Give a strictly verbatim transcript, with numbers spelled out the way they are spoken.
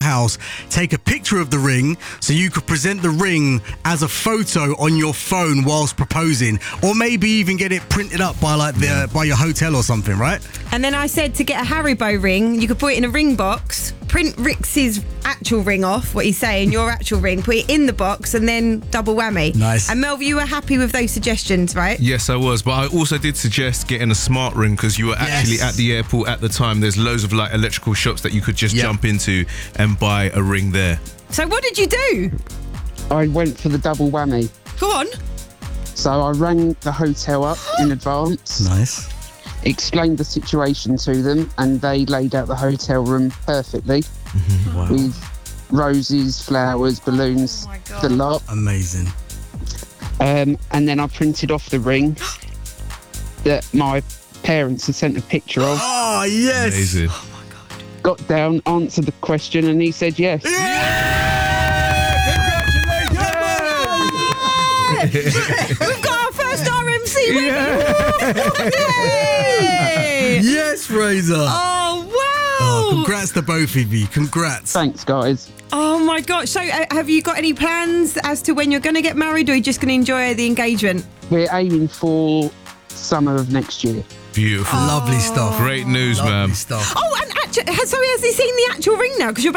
house, take a picture of the ring so you could present the ring as a photo on your phone whilst proposing, or maybe even get it printed up by like the yeah. by your hotel or something, right? And then I said to get a Haribo ring, you could put it in a ring box, print Rix's actual ring off, what he's saying, your actual ring, put it in the box, and then double whammy. Nice. And Melv, you were happy with those suggestions, right? Yes, I was, but I also did suggest getting a smart ring because you were actually yes. at the airport at the time. There's loads of like electrical shops that you could just yep. jump into and buy a ring there. So what did you do? I went for the double whammy. Go on. So I rang the hotel up in advance. Nice. Explained the situation to them, and they laid out the hotel room perfectly. Mm-hmm. Wow. With roses, flowers, balloons, oh the lot. Amazing. Um, and then I printed off the ring that my parents had sent a picture of. Oh, yes. Amazing. Oh my God. Got down, answered the question, and he said yes. We've got our first R M C winner. Yeah. Yes, Fraser. Oh, wow. Oh, congrats to both of you. Congrats. Thanks, guys. Oh, my gosh. So uh, have you got any plans as to when you're going to get married, or are you just going to enjoy the engagement? We're aiming for summer of next year. Beautiful. Lovely stuff. Great news, Lovely man. stuff. Oh, and actually, so has he seen the actual ring now? Because you're